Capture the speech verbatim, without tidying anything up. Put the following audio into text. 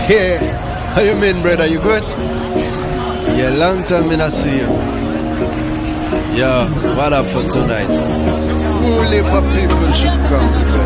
Yeah. How you mean, brother? You good? Yeah, long time I not see you. Yeah, what up for tonight? Whole heap of people should come.